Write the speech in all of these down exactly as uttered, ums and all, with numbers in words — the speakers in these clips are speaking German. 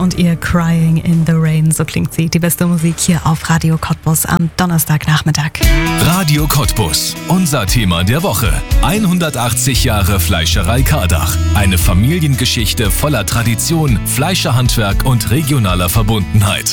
und ihr Crying in the Rain, so klingt sie. Die beste Musik hier auf Radio Cottbus am Donnerstagnachmittag. Radio Cottbus, unser Thema der Woche. hundertachtzig Jahre Fleischerei Kardach. Eine Familiengeschichte voller Tradition, Fleischerhandwerk und regionaler Verbundenheit.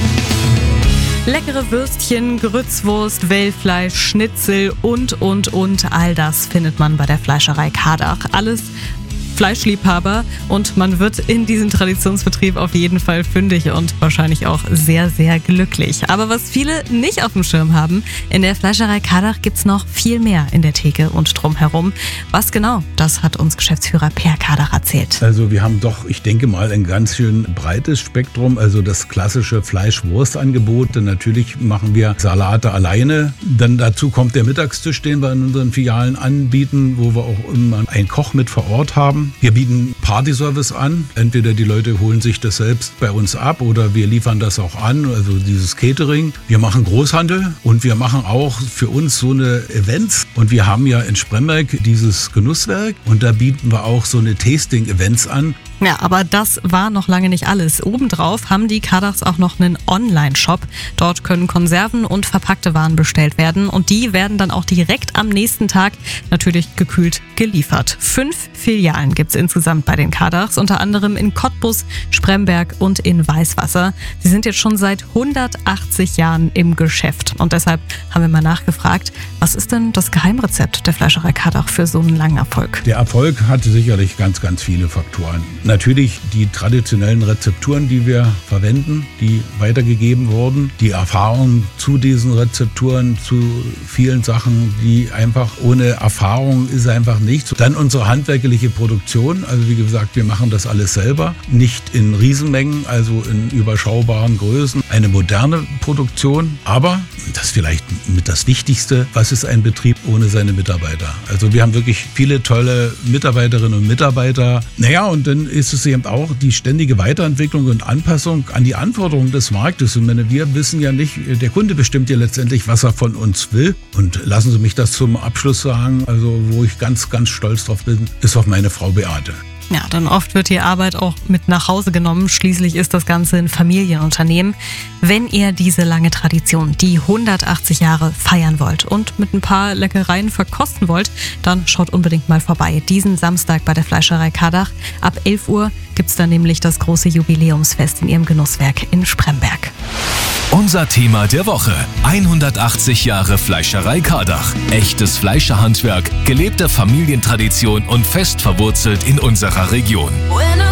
Leckere Würstchen, Grützwurst, Wellfleisch, Schnitzel und, und, und. All das findet man bei der Fleischerei Kardach. Alles Fleischliebhaber und man wird in diesem Traditionsbetrieb auf jeden Fall fündig und wahrscheinlich auch sehr, sehr glücklich. Aber was viele nicht auf dem Schirm haben, in der Fleischerei Kardach gibt's noch viel mehr in der Theke und drumherum. Was genau, das hat uns Geschäftsführer Per Kardach erzählt. Also wir haben doch, ich denke mal, ein ganz schön breites Spektrum, also das klassische Fleisch-Wurst-Angebot. Natürlich machen wir Salate alleine. Dann dazu kommt der Mittagstisch, den wir in unseren Filialen anbieten, wo wir auch immer einen Koch mit vor Ort haben. Wir bieten Partyservice an. Entweder die Leute holen sich das selbst bei uns ab oder wir liefern das auch an, also dieses Catering. Wir machen Großhandel und wir machen auch für uns so eine Events. Und wir haben ja in Spremberg dieses Genusswerk und da bieten wir auch so eine Tasting-Events an. Ja, aber das war noch lange nicht alles. Obendrauf haben die Kardachs auch noch einen Online-Shop. Dort können Konserven und verpackte Waren bestellt werden und die werden dann auch direkt am nächsten Tag natürlich gekühlt geliefert. Fünf Filialen gibt's insgesamt bei den Kardachs, unter anderem in Cottbus, Spremberg und in Weißwasser. Sie sind jetzt schon seit hundertachtzig Jahren im Geschäft und deshalb haben wir mal nachgefragt, was ist denn das Geheimrezept der Fleischerei Kardach für so einen langen Erfolg? Der Erfolg hatte sicherlich ganz, ganz viele Faktoren. Natürlich die traditionellen Rezepturen, die wir verwenden, die weitergegeben wurden. Die Erfahrung zu diesen Rezepturen, zu vielen Sachen, die einfach ohne Erfahrung ist einfach nichts. Dann unsere handwerkliche Produktion. Also wie gesagt, wir machen das alles selber. Nicht in Riesenmengen, also in überschaubaren Größen. Eine moderne Produktion. Aber, das ist vielleicht mit das Wichtigste, was ist ein Betrieb ohne seine Mitarbeiter? Also wir haben wirklich viele tolle Mitarbeiterinnen und Mitarbeiter. Naja, und dann ist ist es eben auch die ständige Weiterentwicklung und Anpassung an die Anforderungen des Marktes. Und meine, wir wissen ja nicht, der Kunde bestimmt ja letztendlich, was er von uns will. Und lassen Sie mich das zum Abschluss sagen, also wo ich ganz, ganz stolz drauf bin, ist auf meine Frau Beate. Ja, dann oft wird die Arbeit auch mit nach Hause genommen. Schließlich ist das Ganze ein Familienunternehmen. Wenn ihr diese lange Tradition, die hundertachtzig Jahre feiern wollt und mit ein paar Leckereien verkosten wollt, dann schaut unbedingt mal vorbei. Diesen Samstag bei der Fleischerei Kardach. Ab elf Uhr gibt's dann nämlich das große Jubiläumsfest in ihrem Genusswerk in Spremberg. Unser Thema der Woche. hundertachtzig Jahre Fleischerei Kardach. Echtes Fleischerhandwerk, gelebte Familientradition und fest verwurzelt in unserer Region.